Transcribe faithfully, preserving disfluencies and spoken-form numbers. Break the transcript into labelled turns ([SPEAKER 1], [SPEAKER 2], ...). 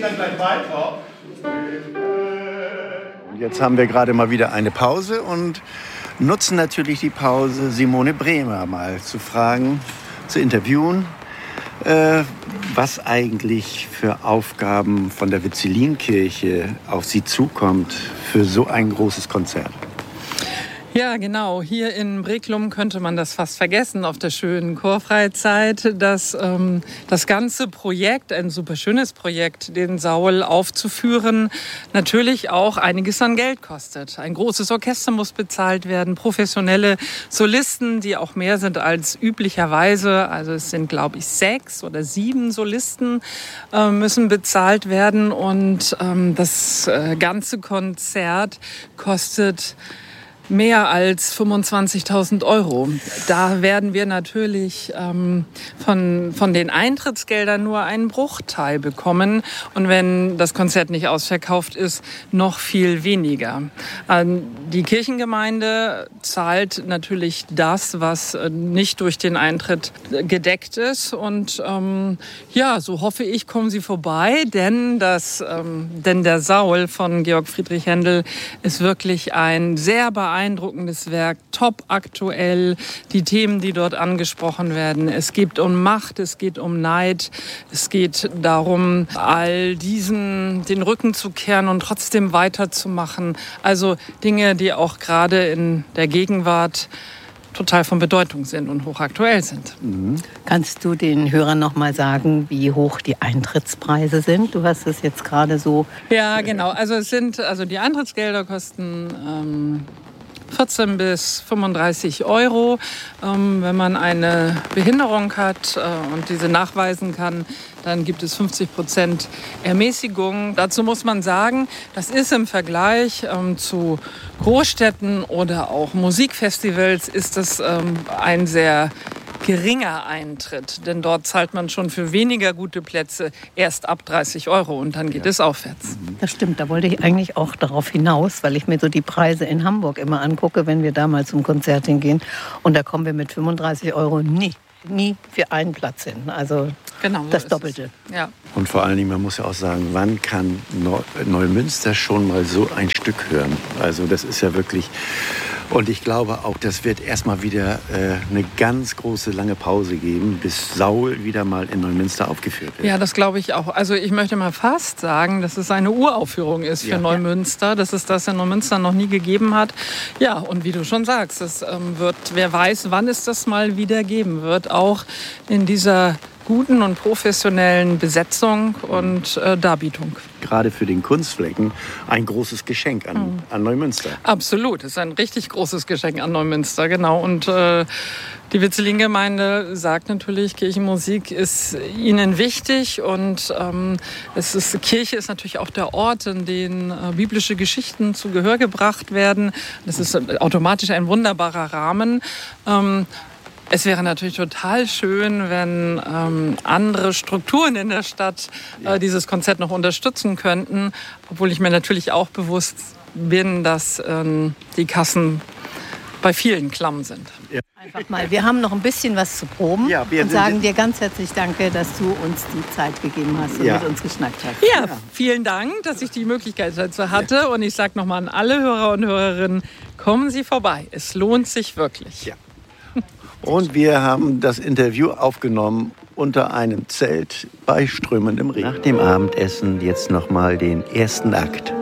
[SPEAKER 1] dann gleich weiter.
[SPEAKER 2] Jetzt haben wir gerade mal wieder eine Pause und nutzen natürlich die Pause, Simone Bremer mal zu fragen, zu interviewen, äh, was eigentlich für Aufgaben von der Vizzilinkirche auf sie zukommt für so ein großes Konzert.
[SPEAKER 3] Ja, genau. Hier in Breklum könnte man das fast vergessen auf der schönen Chorfreizeit, dass ähm, das ganze Projekt, ein super schönes Projekt, den Saul aufzuführen, natürlich auch einiges an Geld kostet. Ein großes Orchester muss bezahlt werden, professionelle Solisten, die auch mehr sind als üblicherweise, also es sind, glaube ich, sechs oder sieben Solisten, äh, müssen bezahlt werden und ähm, das äh, ganze Konzert kostet mehr als fünfundzwanzigtausend Euro. Da werden wir natürlich ähm, von, von den Eintrittsgeldern nur einen Bruchteil bekommen. Und wenn das Konzert nicht ausverkauft ist, noch viel weniger. Ähm, die Kirchengemeinde zahlt natürlich das, was nicht durch den Eintritt gedeckt ist. Und ähm, ja, so hoffe ich, kommen Sie vorbei. Denn, das, ähm, denn der Saul von Georg Friedrich Händel ist wirklich ein sehr beeindruckendes beeindruckendes Werk, top aktuell, die Themen, die dort angesprochen werden. Es geht um Macht, es geht um Neid, es geht darum, all diesen den Rücken zu kehren und trotzdem weiterzumachen. Also Dinge, die auch gerade in der Gegenwart total von Bedeutung sind und hochaktuell sind.
[SPEAKER 4] Mhm. Kannst du den Hörern noch mal sagen, wie hoch die Eintrittspreise sind? Du hast es jetzt gerade so...
[SPEAKER 3] Ja, genau. Also es sind, also die Eintrittsgelder kosten ähm, vierzehn bis fünfunddreißig Euro. Ähm, wenn man eine Behinderung hat äh, und diese nachweisen kann, dann gibt es fünfzig Prozent Ermäßigung. Dazu muss man sagen, das ist im Vergleich ähm, zu Großstädten oder auch Musikfestivals ist das ähm, ein sehr geringer Eintritt. Denn dort zahlt man schon für weniger gute Plätze erst ab dreißig Euro und dann geht ja. es aufwärts.
[SPEAKER 4] Das stimmt, da wollte ich eigentlich auch darauf hinaus, weil ich mir so die Preise in Hamburg immer angucke, wenn wir da mal zum Konzert hingehen. Und da kommen wir mit fünfunddreißig Euro nie. nie für einen Platz hin. Also genau, so das Doppelte.
[SPEAKER 3] Ja.
[SPEAKER 2] Und vor allen Dingen, man muss ja auch sagen, wann kann Neumünster schon mal so ein Stück hören? Also das ist ja wirklich... Und ich glaube auch, das wird erstmal wieder äh, eine ganz große, lange Pause geben, bis Saul wieder mal in Neumünster aufgeführt wird.
[SPEAKER 3] Ja, das glaube ich auch. Also ich möchte mal fast sagen, dass es eine Uraufführung ist für ja. Neumünster, dass es das in Neumünster noch nie gegeben hat. Ja, und wie du schon sagst, es ähm, wird, wer weiß, wann es das mal wieder geben wird, auch in dieser guten und professionellen Besetzung und äh, Darbietung.
[SPEAKER 2] Gerade für den Kunstflecken ein großes Geschenk an, mhm. an Neumünster.
[SPEAKER 3] Absolut, es ist ein richtig großes Geschenk an Neumünster, genau. Und äh, die Vizzilin-Gemeinde sagt natürlich, Kirchenmusik ist ihnen wichtig und ähm, es ist, Kirche ist natürlich auch der Ort, in dem äh, biblische Geschichten zu Gehör gebracht werden. Das ist automatisch ein wunderbarer Rahmen. Ähm, Es wäre natürlich total schön, wenn ähm, andere Strukturen in der Stadt äh, dieses Konzert noch unterstützen könnten, obwohl ich mir natürlich auch bewusst bin, dass ähm, die Kassen bei vielen klamm sind.
[SPEAKER 4] Ja. Einfach mal, wir haben noch ein bisschen was zu proben ja, und sagen dir ganz herzlich Danke, dass du uns die Zeit gegeben hast und ja. mit uns geschnackt hast.
[SPEAKER 3] Ja, vielen Dank, dass ich die Möglichkeit dazu hatte ja. und ich sage nochmal an alle Hörer und Hörerinnen, kommen Sie vorbei, es lohnt sich wirklich.
[SPEAKER 2] Ja. Und wir haben das Interview aufgenommen unter einem Zelt bei strömendem Regen. Nach dem Abendessen jetzt noch mal den ersten Akt.